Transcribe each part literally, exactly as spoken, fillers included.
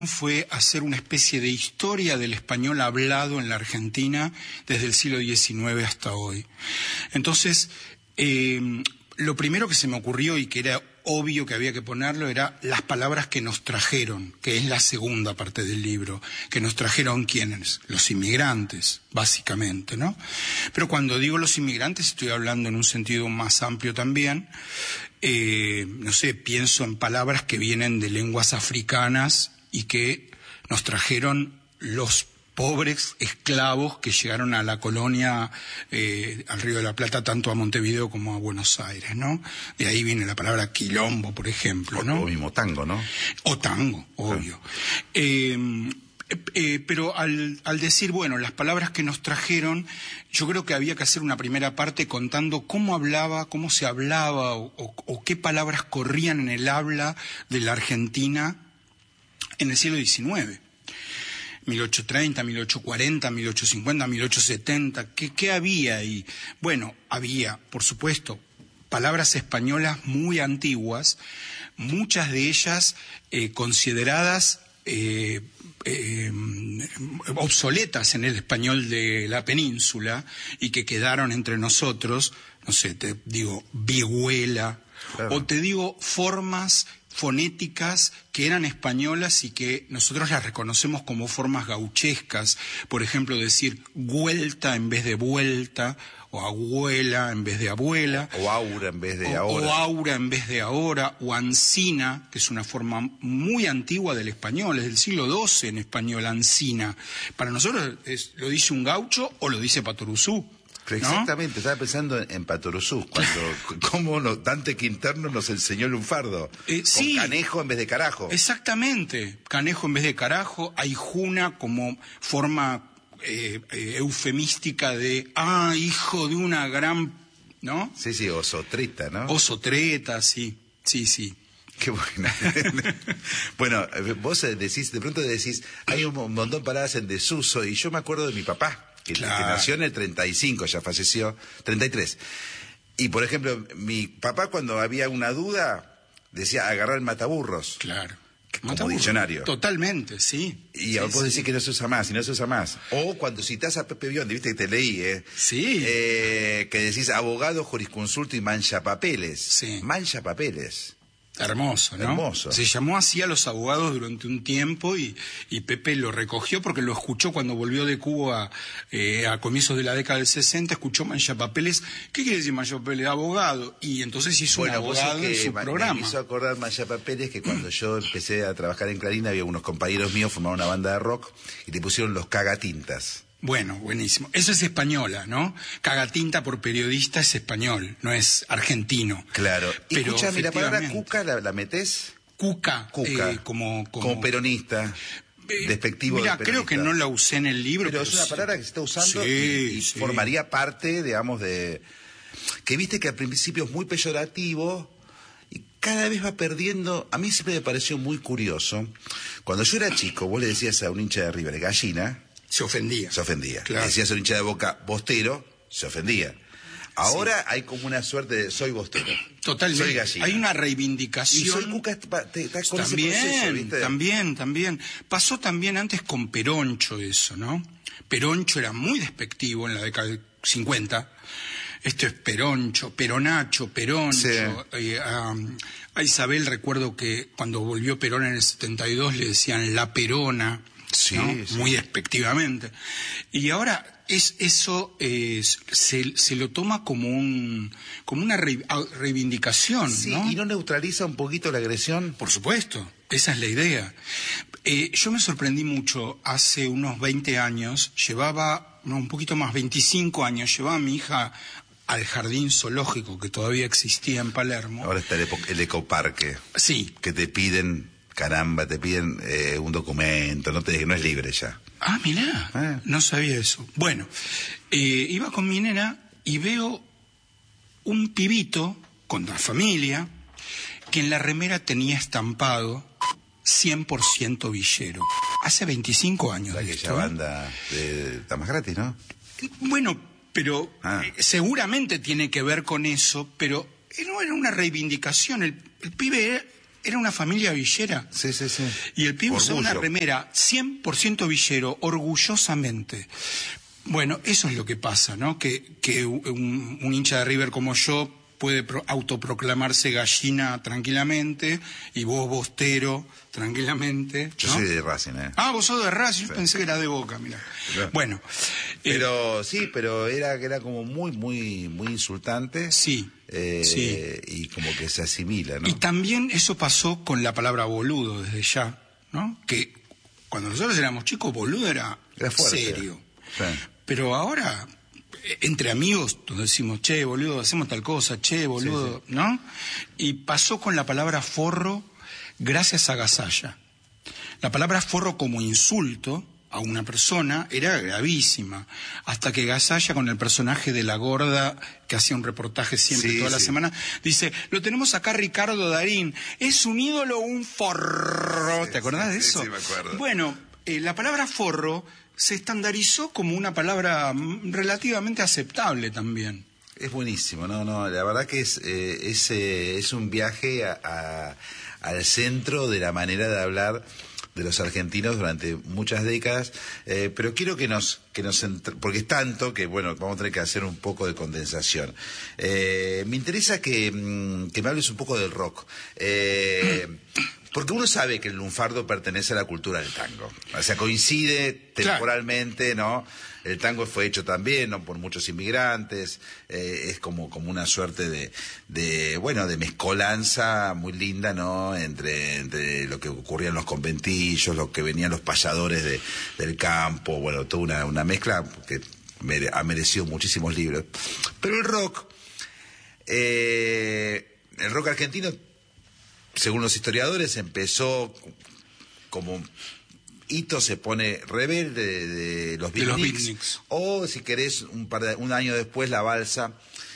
fue hacer una especie de historia del español hablado en la Argentina desde el siglo diecinueve hasta hoy. Entonces, eh, lo primero que se me ocurrió y que era obvio que había que ponerlo era las palabras que nos trajeron, que es la segunda parte del libro, que nos trajeron ¿quiénes? Los inmigrantes, básicamente, ¿no? Pero cuando digo los inmigrantes estoy hablando en un sentido más amplio también. Eh, no sé, pienso en palabras que vienen de lenguas africanas y que nos trajeron los pobres esclavos que llegaron a la colonia, eh, al Río de la Plata, tanto a Montevideo como a Buenos Aires, ¿no? De ahí viene la palabra quilombo, por ejemplo, ¿no? O mismo tango, ¿no? O tango, obvio. Ah. Eh, eh, pero al, al decir, bueno, las palabras que nos trajeron, yo creo que había que hacer una primera parte contando cómo hablaba, cómo se hablaba, o, o, o qué palabras corrían en el habla de la Argentina en el siglo diecinueve. mil ochocientos treinta, mil ochocientos cuarenta, mil ochocientos cincuenta, mil ochocientos setenta, ¿qué, qué había ahí? Bueno, había, por supuesto, palabras españolas muy antiguas, muchas de ellas eh, consideradas eh, eh, obsoletas en el español de la península y que quedaron entre nosotros, no sé, te digo, vihuela, claro. O te digo formas fonéticas que eran españolas y que nosotros las reconocemos como formas gauchescas. Por ejemplo, decir vuelta en vez de vuelta, o abuela en vez de abuela. O aura en vez de o, ahora. O aura en vez de ahora, o ancina, que es una forma muy antigua del español, es del siglo doce en español, ancina. Para nosotros es, lo dice un gaucho o lo dice Patoruzú. ¿No? Exactamente, estaba pensando en, en Patoruzú, cuando cómo no, Dante Quinterno nos enseñó el lunfardo, eh, sí, con canejo en vez de carajo. Exactamente, canejo en vez de carajo, aijuna como forma eh, eh, eufemística de, ah, hijo de una gran, ¿no? Sí, sí, o sotreta, ¿no? O sotreta, sí, sí, sí. Qué buena. Bueno, vos decís, de pronto decís, hay un montón de palabras en desuso, y yo me acuerdo de mi papá. Que, claro. que nació en el treinta y cinco, ya falleció, treinta y tres. Y, por ejemplo, mi papá cuando había una duda decía agarrar el mataburros. Claro. Como mataburros. Diccionario. Totalmente, sí. Y sí, vos sí. decís que no se usa más, y no se usa más. O cuando citás a Pepe Biondi, viste que te leí, ¿eh? Sí. Eh, que decís abogado, jurisconsulto y mancha papeles. Sí. Mancha papeles. Hermoso, ¿no? Hermoso. Se llamó así a los abogados durante un tiempo y, y Pepe lo recogió porque lo escuchó cuando volvió de Cuba eh, a comienzos de la década del sesenta, escuchó manchapapeles. ¿Qué quiere decir manchapapeles? Abogado. Y entonces hizo bueno, un abogado en su me, programa. Me hizo acordar manchapapeles que cuando yo empecé a trabajar en Clarín había unos compañeros míos, formaban una banda de rock y te pusieron los cagatintas. Bueno, buenísimo. Eso es española, ¿no? Cagatinta por periodista es español, no es argentino. Claro. Y pero escúchame, ¿la palabra cuca la, la metés? Cuca. Cuca. Eh, como, como... como peronista. Eh, despectivo. Mira, de peronista. creo que no la usé en el libro. Pero, pero es una sí. palabra que se está usando sí, y, y sí. formaría parte, digamos, de... Que viste que al principio es muy peyorativo y cada vez va perdiendo... A mí siempre me pareció muy curioso. Cuando yo era chico, vos le decías a un hincha de River, gallina... Se ofendía. Se ofendía. Claro. Le decías a un hincha de Boca, bostero, se ofendía. Ahora sí. Hay como una suerte de soy bostero. Totalmente. Soy gallina. Hay una reivindicación. Y soy Cuca, está con también, ese proceso, ¿viste? También, también. Pasó también antes con Peroncho eso, ¿no? Peroncho era muy despectivo en la década del cincuenta. Esto es Peroncho, Peronacho, Peroncho. Sí. Eh, a, a Isabel recuerdo que cuando volvió Perón en el setenta y dos le decían la Perona. Sí, ¿no? sí. Muy despectivamente. Y ahora es eso es, se, se lo toma como un como una re, reivindicación, sí, ¿no? ¿Y no neutraliza un poquito la agresión? Por supuesto, esa es la idea. Eh, yo me sorprendí mucho, hace unos veinte años, llevaba, no, un poquito más, veinticinco años, llevaba a mi hija al jardín zoológico que todavía existía en Palermo. Ahora está el, el ecoparque. Sí. Que te piden... Caramba, te piden eh, un documento, no te no es libre ya. Ah, mirá, eh. no sabía eso. Bueno, eh, iba con mi nena y veo un pibito con la familia que en la remera tenía estampado cien por ciento villero. Hace veinticinco años. Aquella esto, banda de Damas Gratis, ¿no? Bueno, pero ah. eh, seguramente tiene que ver con eso, pero no era una reivindicación. El, el pibe era una familia villera. Sí, sí, sí. Y el pibe usaba Orgullo. una remera cien por ciento villero, orgullosamente. Bueno, eso es lo que pasa, ¿no? Que, que un, un hincha de River como yo puede pro, autoproclamarse gallina tranquilamente, y vos bostero tranquilamente, ¿no? Yo soy de Racing, ¿eh? Ah, vos sos de Racing, yo Sí. pensé que era de Boca, mira. Pero- Bueno. Pero sí, pero era era como muy, muy, muy insultante. Sí, eh, sí. Y como que se asimila, ¿no? Y también eso pasó con la palabra boludo desde ya, ¿no? Que cuando nosotros éramos chicos, boludo era, Era fuerte. serio. Sí. Pero ahora, eh, entre amigos, donde decimos, che, boludo, hacemos tal cosa, che, boludo, Sí, ¿no? Y pasó con la palabra forro gracias a Gasalla. La palabra forro como insulto a una persona era gravísima, hasta que Gasalla, con el personaje de la gorda que hacía un reportaje siempre Sí, toda la sí. semana, dice, lo tenemos acá Ricardo Darín, es un ídolo o un forro. Sí, ¿Te acordás sí, de sí, eso? sí, me acuerdo. Bueno, eh, la palabra forro se estandarizó como una palabra mm, relativamente aceptable también. Es buenísimo, no, no, la verdad que es, eh, es, eh, es un viaje a, a- al centro de la manera de hablar de los argentinos durante muchas décadas, eh, pero quiero que nos, que nos entr- porque es tanto que, bueno, vamos a tener que hacer un poco de condensación. Eh, me interesa que, mm, que me hables un poco del rock. Eh, Porque uno sabe que el lunfardo pertenece a la cultura del tango. O sea, coincide temporalmente, ¿no? El tango fue hecho también, ¿no? Por muchos inmigrantes. Eh, es como, como una suerte de, de, bueno, de mezcolanza muy linda, ¿no? Entre, entre lo que ocurría en los conventillos, lo que venían los payadores de, del campo. Bueno, toda una, una mezcla que mere, ha merecido muchísimos libros. Pero el rock, eh, el rock argentino, según los historiadores, empezó como hito, se pone Rebelde de, de los De los Beatniks, Beatniks. o si querés un par de, un año después la balsa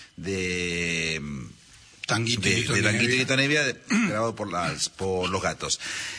de Tanguito de, y Lito de Nevia. Tanguito y Lito Nevia, de- grabado por las por los Gatos.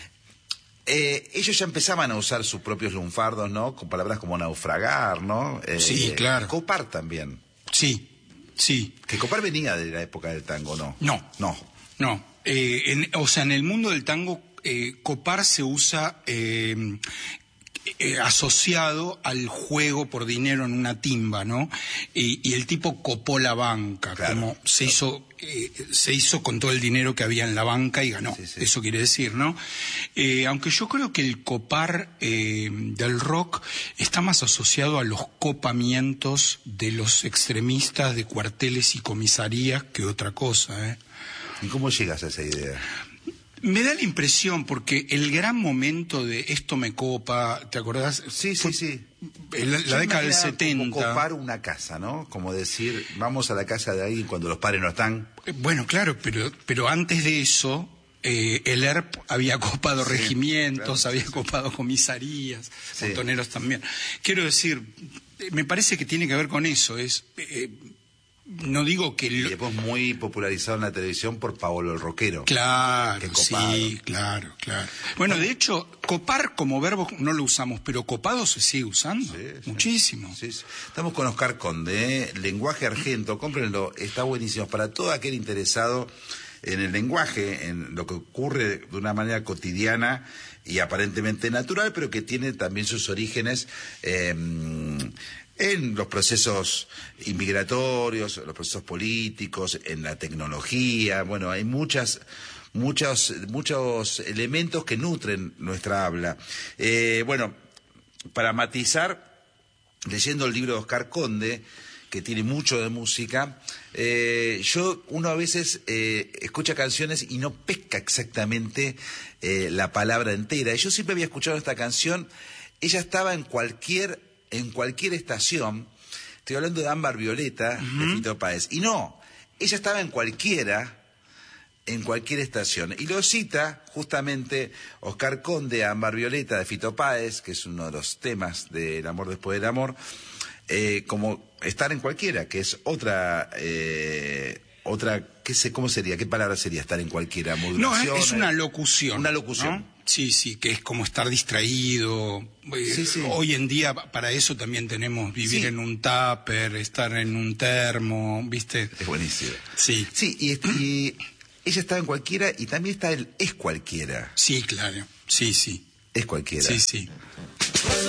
Eh, ellos ya empezaban a usar sus propios lunfardos, ¿no? Con palabras como naufragar, ¿no? Eh, Sí, claro. Copar también. Sí, sí. Que Copar venía de la época del tango, ¿no? No. No. No, eh, en- o sea, en el mundo del tango, eh, copar se usa eh, eh, asociado al juego por dinero en una timba, ¿no? Y, y el tipo copó la banca, Claro, como se claro. hizo, eh, se hizo con todo el dinero que había en la banca y ganó. Sí, sí. Eso quiere decir, ¿no? Eh, aunque yo creo que el copar eh, del rock está más asociado a los copamientos de los extremistas de cuarteles y comisarías que otra cosa, ¿eh? ¿Y cómo llegas a esa idea? Me da la impresión, porque el gran momento de esto me copa, ¿te acordás? Sí, sí, Fue sí. en la, la Yo década del imaginaba como setenta. copar una casa, ¿no? Como decir, vamos a la casa de alguien cuando los padres no están. Eh, Bueno, claro, pero, pero antes de eso, eh, el E R P había copado Sí, regimientos, claro, había sí, sí. copado comisarías, Sí. montoneros también. Quiero decir, eh, me parece que tiene que ver con eso. Es, eh, no digo que... Y lo- después muy popularizado en la televisión por Paolo el Rockero. Claro, Qué copado. sí, claro, claro. Bueno, de hecho, copar como verbo no lo usamos, pero copado se sigue usando. Sí, sí. Muchísimo. Sí, sí. Estamos con Oscar Conde, ¿eh? Lenguaje Argento, cómprenlo, está buenísimo. Para todo aquel interesado en el lenguaje, en lo que ocurre de una manera cotidiana y aparentemente natural, pero que tiene también sus orígenes eh, en los procesos inmigratorios, los procesos políticos, en la tecnología. Bueno, hay muchas... Muchos, muchos elementos que nutren nuestra habla. Eh, bueno, para matizar, leyendo el libro de Oscar Conde, que tiene mucho de música, eh, yo uno a veces eh, escucha canciones y no pesca exactamente eh, la palabra entera. Yo siempre había escuchado esta canción, ella estaba en cualquier, en cualquier estación, estoy hablando de Ámbar Violeta, uh-huh. de Fito Páez, y no, ella estaba en cualquiera, en cualquier estación. Y lo cita justamente Oscar Conde a Ámbar Violeta de Fito Páez, que es uno de los temas del amor después del amor, eh, como estar en cualquiera, que es otra, eh, otra, qué sé, ¿cómo sería? ¿Qué palabra sería estar en cualquiera? Modulación. No, es, es una locución. Una locución. ¿No? Sí, sí, que es como estar distraído. Sí, sí. Hoy en día para eso también tenemos vivir Sí. en un tupper, estar en un termo, ¿viste? Es buenísimo. Sí. Sí, y, y ella estaba en cualquiera y también está el es cualquiera. Sí, claro. Sí, sí. Es cualquiera. Sí, sí.